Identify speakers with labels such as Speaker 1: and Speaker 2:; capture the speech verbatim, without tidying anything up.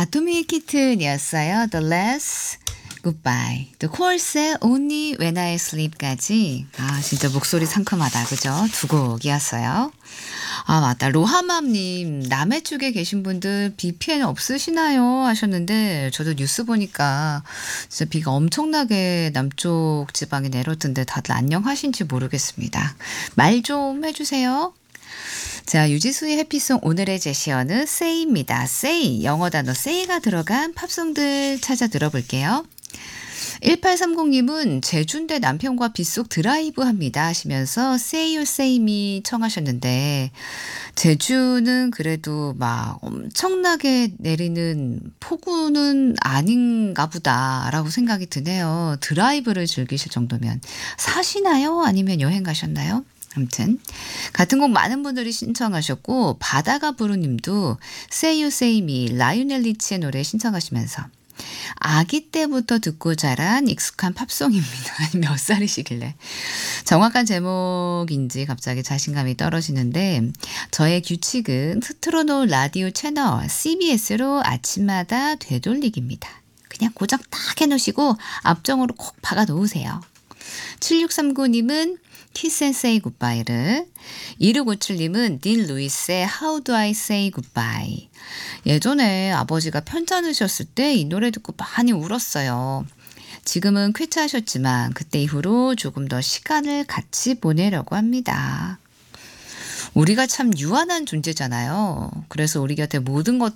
Speaker 1: 아토믹 키튼이었어요. The Last Goodbye. The Course의 Only When I Sleep까지. 아 진짜 목소리 상큼하다. 그죠? 두 곡이었어요. 아 맞다. 로하맘님 남해 쪽에 계신 분들 비피엔 없으시나요? 하셨는데 저도 뉴스 보니까 진짜 비가 엄청나게 남쪽 지방에 내렸던데 다들 안녕하신지 모르겠습니다. 말 좀 해주세요. 자, 유지수의 해피송 오늘의 제시어는 say입니다. say, 영어 단어 say가 들어간 팝송들 찾아 들어볼게요. 일팔삼공님은 제주인데 남편과 빗속 드라이브 합니다 하시면서 say you say me 청하셨는데 제주는 그래도 막 엄청나게 내리는 폭우는 아닌가 보다라고 생각이 드네요. 드라이브를 즐기실 정도면 사시나요? 아니면 여행 가셨나요? 아무튼 같은 곡 많은 분들이 신청하셨고 바다가 부르님도 Say You Say Me 라이오넬 리치의 노래 신청하시면서 아기 때부터 듣고 자란 익숙한 팝송입니다. 몇 살이시길래 정확한 제목인지 갑자기 자신감이 떨어지는데 저의 규칙은 틀어놓은 라디오 채널 씨비에스로 아침마다 되돌리기입니다. 그냥 고정 딱 해놓으시고 앞정으로 콕 박아 놓으세요. 칠육삼구님은 Kiss and Say Goodbye를, 이육오칠님은 닐 루이스의 How Do I Say Goodbye. 예전에 아버지가 편찮으셨을 때 이 노래 듣고 많이 울었어요. 지금은 쾌차하셨지만 그때 이후로 조금 더 시간을 같이 보내려고 합니다. 우리가 참 유한한 존재잖아요. 그래서 우리 곁에 모든 것